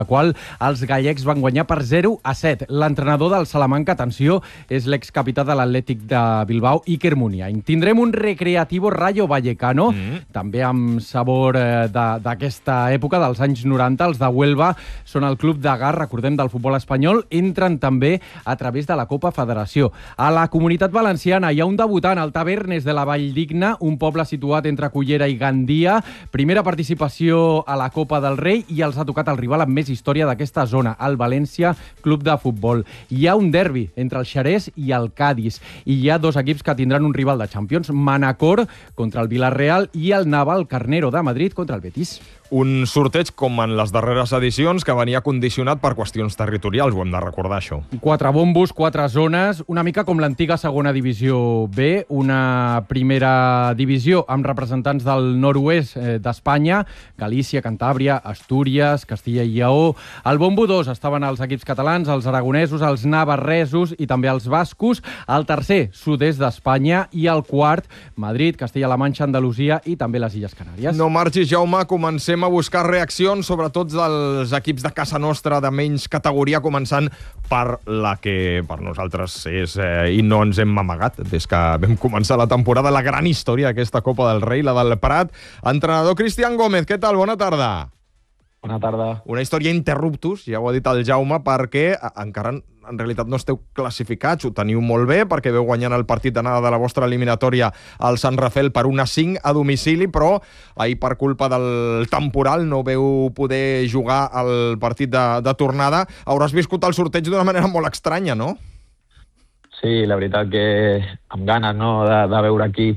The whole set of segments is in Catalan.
la qual els gallecs van guanyar per 0-7. L'entrenador del Salamanca, atenció, és l'excapità de l'Atlètic de Bilbao, Iker Muniain. Tindrem un Recreativo Rayo Vallecano, també amb sabor d'aquesta època, dels anys 90. Els de Huelva són el club de Gar, recordem, del futbol espanyol. Entren també a través de la Copa Federació. A la Comunitat Valenciana hi ha un debutant, el Tavernes de la Valldigna, un poble situat entre Cullera i Gandia. Primera participació a la Copa del Rei i els ha tocat el rival amb més història d'aquesta zona, el València Club de Futbol. Hi ha un derbi entre el Xerès i el Cádiz, i hi ha dos equips que tindran un rival de Champions, Manacor contra el Villarreal i el Naval Carnero de Madrid contra el Betis. Un sorteig com en les darreres edicions que venia condicionat per qüestions territorials, ho hem de recordar, això. 4 bombos, 4 zones, una mica com l'antiga segona divisió B, una primera divisió amb representants del nord-oest d'Espanya, Galícia, Cantàbria, Astúries, Castilla i Lleó. Al bombo 2 estaven els equips catalans, els aragonesos, els navarresos i també els bascos. El tercer, sud-est d'Espanya, i el quart, Madrid, Castella-La Manxa, Andalusia i també les Illes Canàries. No marxis, Jaume, comencem a buscar reaccions, sobretot dels equips de casa nostra de menys categoria, començant per la que per nosaltres és, i no ens hem amagat des que vam començar la temporada, la gran història d'aquesta Copa del Rei, la del Prat. Entrenador Cristian Gómez, què tal? Bona tarda. Bona tarda. Una història interruptus, ja ho ha dit el Jaume, perquè encara en realitat no esteu classificats, ho teniu molt bé, perquè veu guanyant el partit d'anada de la vostra eliminatòria al Sant Rafel per 1-5 a domicili, però ahir per culpa del temporal no veu poder jugar el partit de tornada. Hauràs viscut el sorteig d'una manera molt estranya, no? Sí, la veritat que amb ganes, no?, de veure qui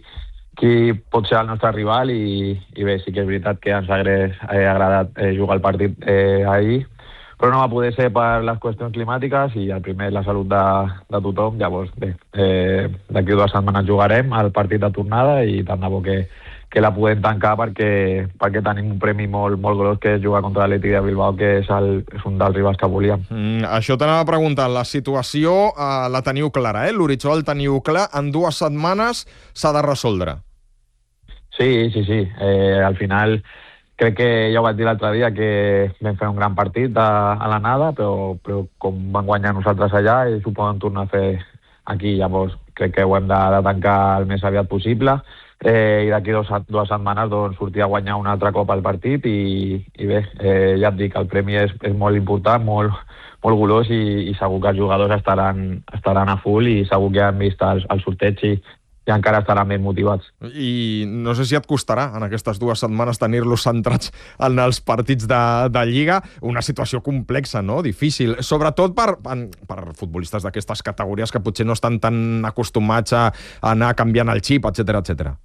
pot ser el nostre rival i bé, sí que és veritat que ens hagués agradat jugar el partit ahir, però no va poder ser per les qüestions climàtiques i el primer la salut de tothom. Llavors, bé, d'aquí 2 setmanes jugarem el partit de tornada i tant de bo que la podem tancar perquè tenim un premi molt, molt gros, que és jugar contra l'Atlètic de Bilbao, que és un dels rivals que volíem. Això t'anava a preguntar. La situació la teniu clara, l'horitzó el teniu clar. En 2 setmanes s'ha de resoldre. Sí. Al final crec que ja ho vaig dir l'altre dia, que vam fer un gran partit a l'anada, però com van guanyar nosaltres allà, ells ho poden tornar a fer aquí. Llavors crec que ho hem de tancar el més aviat possible i d'aquí 2 setmanes doncs, sortir a guanyar un altre cop el partit i bé, ja et dic, el premi és molt important, molt golós i segur que els jugadors estaran a full i segur que han vist el sorteig i encara estaran ben motivats. I no sé si et costarà en aquestes 2 setmanes tenir-los centrats en els partits de Lliga. Una situació complexa, no? Difícil. Sobretot per futbolistes d'aquestes categories que potser no estan tan acostumats a anar canviant el xip, etc.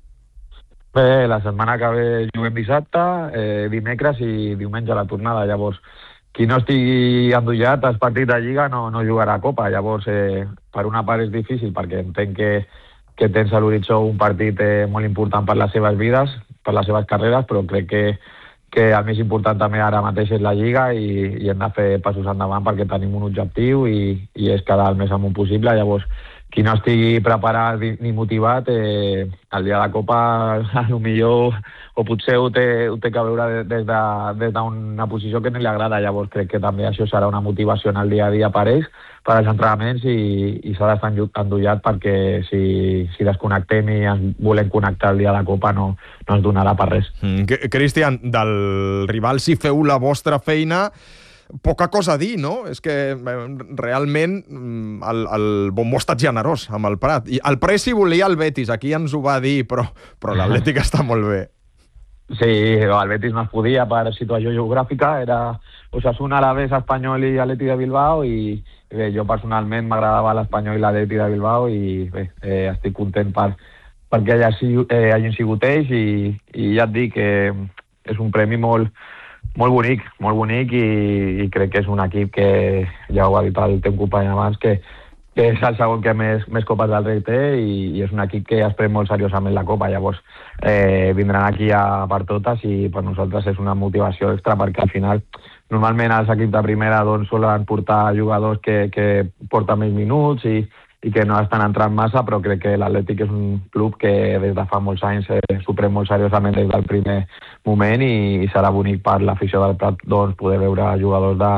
Bé, la setmana que ve juguem dissabte, dimecres i diumenge a la tornada. Llavors, qui no estigui endollat als partits de Lliga no jugarà a Copa. Llavors, per una part és difícil perquè entenc que tens a l'horitzó un partit molt important per les seves vides, per les seves carreres, però crec que el més important també ara mateix és la Lliga i hem de fer passos endavant perquè tenim un objectiu i és quedar el més amunt possible. Llavors, qui no estigui preparat ni motivat, el dia de la Copa potser o potser ho té que veure des d'una posició que no li agrada. Llavors crec que també això serà una motivació en el dia a dia per ells, per als entrenaments i s'ha d'estar endollat perquè si desconnectem i ens volem connectar el dia de la Copa no ens donarà per res. Cristian, del rival, si feu la vostra feina, poca cosa a dir, no? És que realment el bombo ha estat generós amb el Prat. I el Presi volia el Betis, aquí ens ho va dir, però l'Atlètic està molt bé. Sí, el Betis no es podia per situació geogràfica, era Osasuna, Alavés, Espanyol i Atlètic de Bilbao i bé, jo personalment m'agradava l'Espanyol i l'Atlètic de Bilbao i bé, estic content perquè hagin sigut ells i ja et dic que és un premi molt bonic i crec que és un equip que, ja ho ha dit el teu company abans, que és el segon que més copes del Rei té i és un equip que es pren molt seriosament la Copa. Llavors vindran aquí per totes i per nosaltres és una motivació extra perquè al final normalment els equips de primera doncs, solen portar jugadors que porten més minuts i i que no estan entrant massa, però crec que l'Atlètic és un club que des de fa molts anys s'ho pren molt seriosament des del primer moment i serà bonic per l'afició del Prat doncs, poder veure jugadors